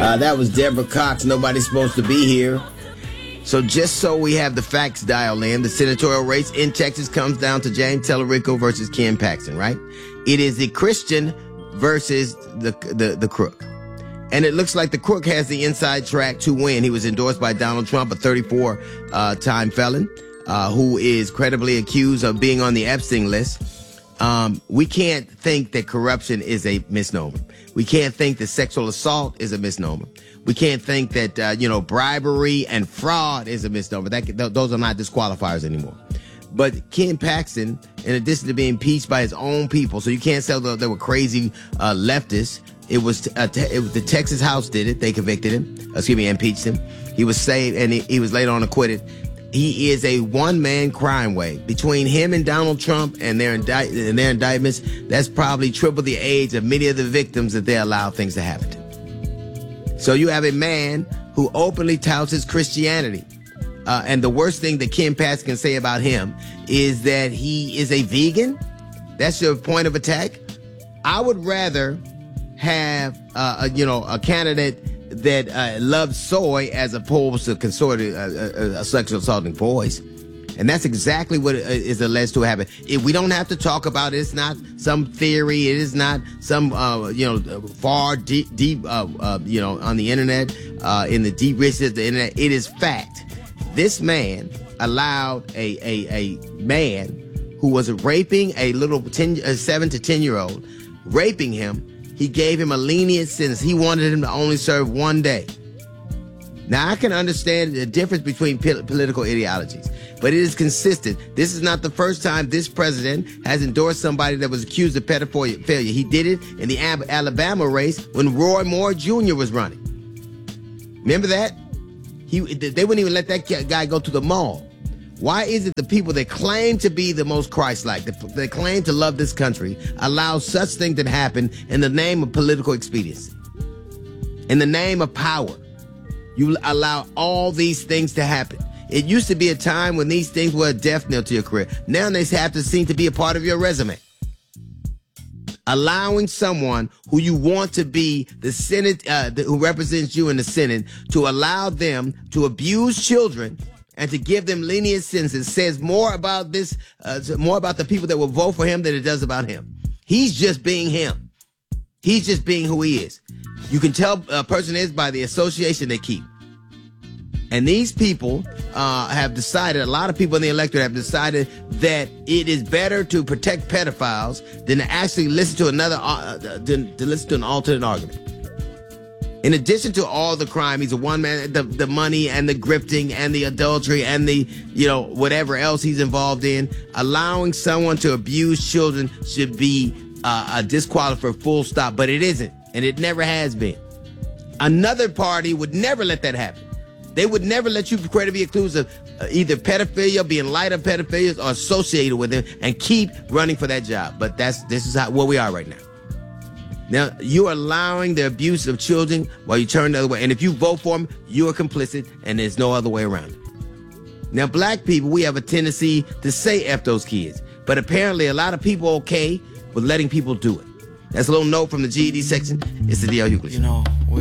That was Deborah Cox. Nobody's supposed to be here. So just so we have the facts dialed in, the senatorial race in Texas comes down to James Tellerico versus Ken Paxton, right? It is the Christian versus the crook. And it looks like the crook has the inside track to win. He was endorsed by Donald Trump, a 34-time felon, who is credibly accused of being on the Epstein list. We can't think that corruption is a misnomer. We can't think that sexual assault is a misnomer. We can't think that, bribery and fraud is a misnomer. Those are not disqualifiers anymore. But Ken Paxton, in addition to being impeached by his own people, so you can't say they were crazy leftists. It was the Texas House did it. They convicted him. Impeached him. He was saved, and he was later on acquitted. He is a one-man crime wave. Between him and Donald Trump and their indictments, that's probably triple the age of many of the victims that they allow things to happen to. So you have a man who openly touts his Christianity. And the worst thing that Ken Paxton can say about him is that he is a vegan. That's your point of attack. I would rather have, a candidate that loves soy as opposed to sexual assaulting boys. And that's exactly what is alleged to happen. We don't have to talk about it. It's not some theory. It is not some, far deep, on the internet, in the deep reaches of the internet. It is fact. This man allowed a man who was raping a little 7 to 10-year-old, raping him. He gave him a lenient sentence. He wanted him to only serve 1 day. Now, I can understand the difference between political ideologies, but it is consistent. This is not the first time this president has endorsed somebody that was accused of pedophilia. He did it in the Alabama race when Roy Moore Jr. was running. Remember that? They wouldn't even let that guy go to the mall. Why is it the people that claim to be the most Christ-like, that claim to love this country, allow such things to happen in the name of political expediency? In the name of power, you allow all these things to happen. It used to be a time when these things were a death knell to your career. Now they have to seem to be a part of your resume. Allowing someone who you want to be the Senate, who represents you in the Senate, to allow them to abuse children and to give them lenient sentences says more about more about the people that will vote for him than it does about him. He's just being him. He's just being who he is. You can tell a person is by the association they keep. And these people have decided, a lot of people in the electorate have decided that it is better to protect pedophiles than to actually listen to to listen to an alternate argument. In addition to all the crime, he's a one man, the money and the grifting and the adultery and the, whatever else he's involved in. Allowing someone to abuse children should be a disqualifier, full stop. But it isn't, and it never has been. Another party would never let that happen. They would never let you credibly accused of either pedophilia, being light of pedophilia, or associated with them, and keep running for that job. But this is where we are right now. Now, you're allowing the abuse of children while you turn the other way. And if you vote for them, you're complicit, and there's no other way around it. Now, black people, we have a tendency to say F those kids. But apparently, a lot of people are okay with letting people do it. That's a little note from the GED section. It's the D.L. Hughley.